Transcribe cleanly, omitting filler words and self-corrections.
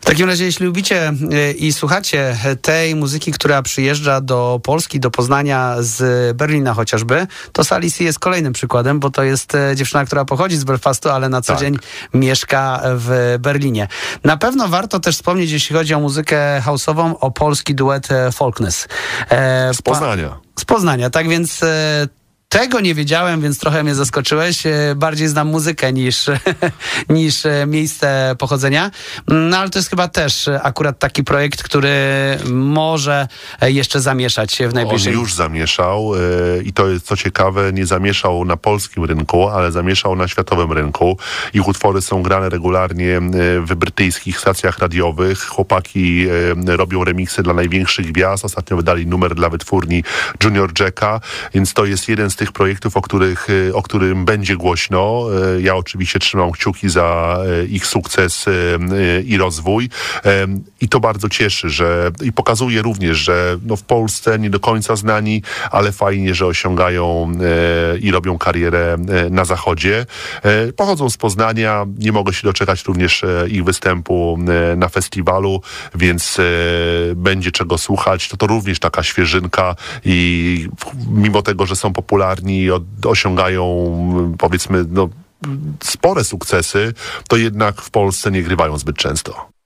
takim razie, jeśli lubicie i słuchacie tej muzyki, która przyjeżdża do Polski, do Poznania z Berlina chociażby, to Sally C jest kolejnym przykładem, bo to jest dziewczyna, która pochodzi z Belfastu, ale na co dzień mieszka w Berlinie. Na pewno warto też wspomnieć, jeśli chodzi o muzykę house'ową, o polski duet Folkness. Z Poznania. Z Poznania, tak więc... Tego nie wiedziałem, więc trochę mnie zaskoczyłeś. Bardziej znam muzykę niż miejsce pochodzenia. No ale to jest chyba też akurat taki projekt, który może jeszcze zamieszać w najbliższym... On już zamieszał i to jest co ciekawe, nie zamieszał na polskim rynku, ale zamieszał na światowym rynku. Ich utwory są grane regularnie w brytyjskich stacjach radiowych. Chłopaki robią remiksy dla największych gwiazd. Ostatnio wydali numer dla wytwórni Junior Jacka, więc to jest jeden z tych projektów, o którym będzie głośno. Ja oczywiście trzymam kciuki za ich sukces i rozwój. I to bardzo cieszy, i pokazuje również, że w Polsce nie do końca znani, ale fajnie, że osiągają i robią karierę na zachodzie. Pochodzą z Poznania, nie mogę się doczekać również ich występu na festiwalu, więc będzie czego słuchać. To również taka świeżynka i mimo tego, że są popularni, osiągają powiedzmy spore sukcesy, to jednak w Polsce nie grywają zbyt często.